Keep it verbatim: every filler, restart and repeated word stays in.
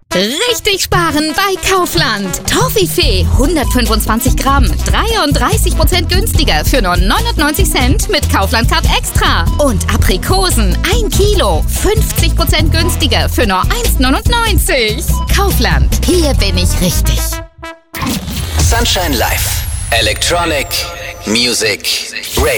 Richtig sparen bei Kaufland. Toffifee hundertfünfundzwanzig Gramm, dreiunddreißig Prozent günstiger für nur neunundneunzig Cent mit Kaufland Card Extra. Und Aprikosen ein Kilo, fünfzig Prozent günstiger für nur eins neunundneunzig. Kaufland, hier bin ich richtig. Sunshine Live. Electronic Music Radio.